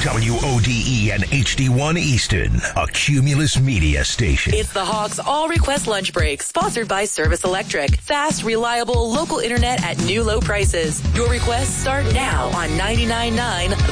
WODE and HD1 Easton, a Cumulus Media station. It's the Hawks All Request Lunch Break, sponsored by Service Electric. Fast, reliable, local internet at new low prices. Your requests start now on 99.9